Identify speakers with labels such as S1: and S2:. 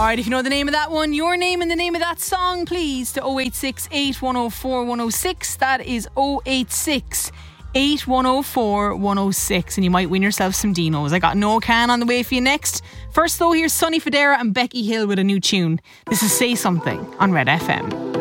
S1: Alright, if you know the name of that one, your name and the name of that song, please, to 086 8104 106. That is 086 8104 106, and you might win yourself some Dinos. I got No Can on the way for you next. First though, here's Sonny Fodera and Becky Hill with a new tune. This is Say Something on Red FM.